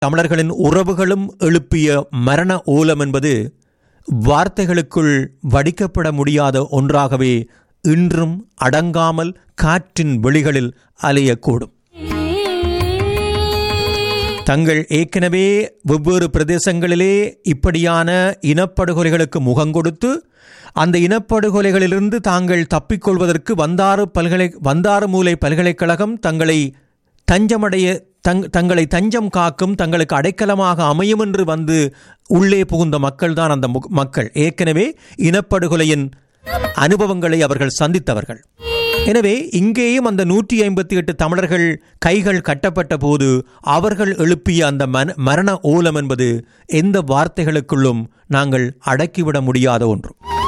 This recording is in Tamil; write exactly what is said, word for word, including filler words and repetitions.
தமிழர்களின் உறவுகளும் எழுப்பிய மரண ஓலம் என்பது வார்த்தைகளுக்குள் வடிக்கப்பட முடியாத ஒன்றாகவே இன்றும் அடங்காமல் காற்றின் வெளிகளில் அலையக்கூடும். தங்கள் ஏற்கனவே வெவ்வேறு பிரதேசங்களிலே இப்படியான இனப்படுகொலைகளுக்கு முகங்கொடுத்து அந்த இனப்படுகொலைகளிலிருந்து தாங்கள் தப்பிக்கொள்வதற்கு வந்தாறு பல்கலை வந்தாறு மூலை பல்கலைக்கழகம் தங்களை தஞ்சமடைய தங் தங்களை தஞ்சம் காக்கும், தங்களுக்கு அடைக்கலமாக அமையும் என்று வந்து உள்ளே புகுந்த மக்கள் தான் அந்த மக்கள். ஏற்கனவே இனப்படுகொலையின் அனுபவங்களை அவர்கள் சந்தித்தவர்கள். எனவே இங்கேயும் அந்த நூற்றி ஐம்பத்தி எட்டு தமிழர்கள் கைகள் கட்டப்பட்ட போது அவர்கள் எழுப்பிய அந்த மரண ஓலம் என்பது எந்த வார்த்தைகளுக்குள்ளும் நாங்கள் அடக்கிவிட முடியாத ஒன்று.